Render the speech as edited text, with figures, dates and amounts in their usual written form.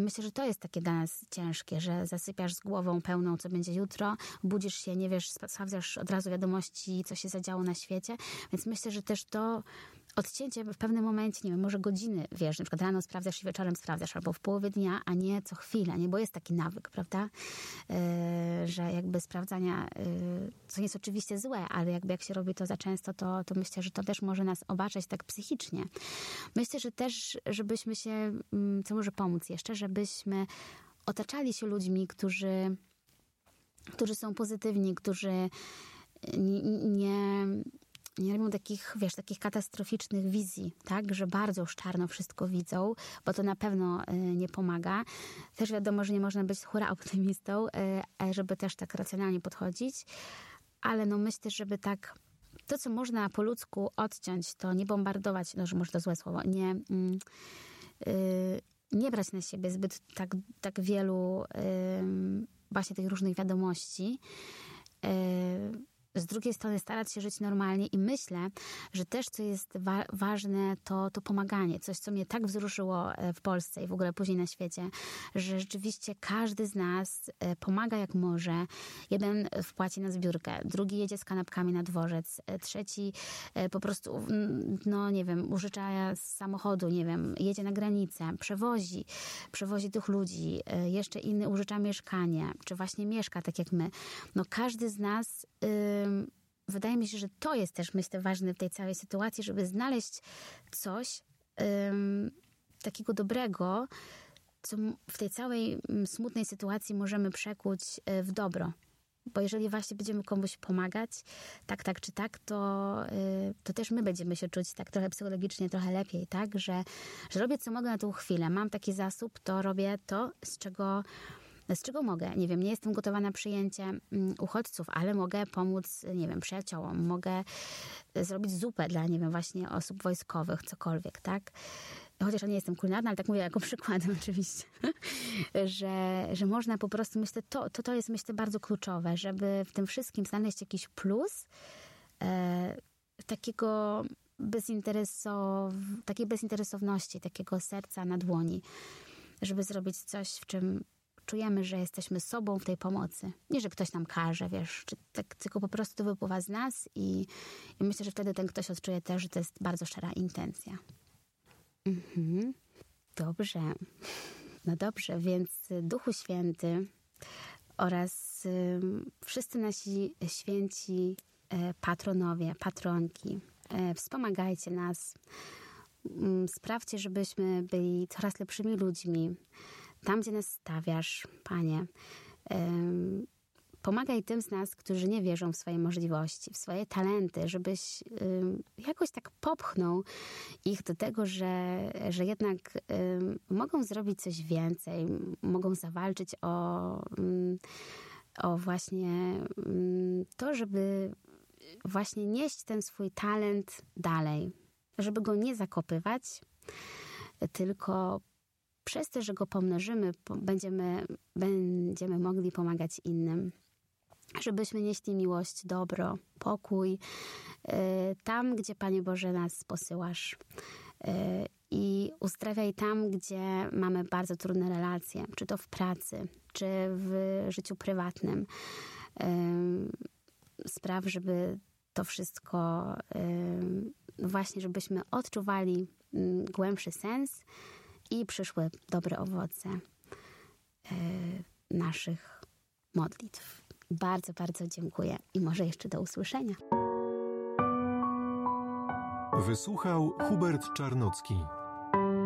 myślę, że to jest takie dla nas ciężkie, że zasypiasz z głową pełną, co będzie jutro, budzisz się, nie wiesz, sprawdzasz od razu wiadomości, co się zadziało na świecie. Więc myślę, że też to odcięcie w pewnym momencie, nie wiem, może godziny, wiesz, na przykład rano sprawdzasz i wieczorem sprawdzasz, albo w połowie dnia, a nie co chwilę, nie? Bo jest taki nawyk, prawda? Że jakby sprawdzania, co nie jest oczywiście złe, ale jakby jak się robi to za często, to myślę, że to też może nas obarczać tak psychicznie. Myślę, że też, żebyśmy się, co może pomóc jeszcze, żebyśmy otaczali się ludźmi, którzy są pozytywni, którzy nie robią takich, wiesz, takich katastroficznych wizji, tak? Że bardzo już czarno wszystko widzą, bo to na pewno nie pomaga. Też wiadomo, że nie można być hura optymistą, żeby też tak racjonalnie podchodzić, ale no myślę, żeby tak to, co można po ludzku odciąć, to nie bombardować, no że może to złe słowo, nie brać na siebie zbyt tak wielu właśnie tych różnych wiadomości. Z drugiej strony starać się żyć normalnie i myślę, że też co jest ważne, to pomaganie. Coś, co mnie tak wzruszyło w Polsce i w ogóle później na świecie, że rzeczywiście każdy z nas pomaga jak może. Jeden wpłaci na zbiórkę, drugi jedzie z kanapkami na dworzec, trzeci po prostu, no nie wiem, użycza z samochodu, nie wiem, jedzie na granicę, przewozi tych ludzi, jeszcze inny użycza mieszkanie, czy właśnie mieszka tak jak my. No każdy z nas wydaje mi się, że to jest też, myślę, ważne w tej całej sytuacji, żeby znaleźć coś takiego dobrego, co w tej całej smutnej sytuacji możemy przekuć w dobro. Bo jeżeli właśnie będziemy komuś pomagać, tak czy tak, to też my będziemy się czuć tak trochę psychologicznie, trochę lepiej, tak? Że robię co mogę na tą chwilę. Mam taki zasób, to robię to, z czego mogę. Nie wiem, nie jestem gotowa na przyjęcie uchodźców, ale mogę pomóc, nie wiem, przyjaciołom. Mogę zrobić zupę dla, nie wiem, właśnie osób wojskowych, cokolwiek, tak? Chociaż ja nie jestem kulinarna, ale tak mówię jako przykładem oczywiście. że można po prostu, myślę, to jest, myślę, bardzo kluczowe, żeby w tym wszystkim znaleźć jakiś plus takiej bezinteresowności, takiego serca na dłoni, żeby zrobić coś, w czym czujemy, że jesteśmy sobą w tej pomocy. Nie, że ktoś nam każe, wiesz, tylko po prostu to wypływa z nas i myślę, że wtedy ten ktoś odczuje też, że to jest bardzo szczera intencja. Dobrze. No dobrze, więc Duchu Święty oraz wszyscy nasi święci patronowie, patronki, wspomagajcie nas. Sprawdźcie, żebyśmy byli coraz lepszymi ludźmi. Tam, gdzie nas stawiasz, Panie, pomagaj tym z nas, którzy nie wierzą w swoje możliwości, w swoje talenty, żebyś jakoś tak popchnął ich do tego, że jednak mogą zrobić coś więcej, mogą zawalczyć o właśnie to, żeby właśnie nieść ten swój talent dalej, żeby go nie zakopywać, tylko przez to, że go pomnożymy, będziemy mogli pomagać innym. Żebyśmy nieśli miłość, dobro, pokój tam, gdzie, Panie Boże, nas posyłasz. I uzdrawiaj tam, gdzie mamy bardzo trudne relacje, czy to w pracy, czy w życiu prywatnym. Spraw, żeby to wszystko właśnie, żebyśmy odczuwali głębszy sens i przyszły dobre owoce naszych modlitw. Bardzo, bardzo dziękuję i może jeszcze do usłyszenia. Wysłuchał Hubert Czarnocki.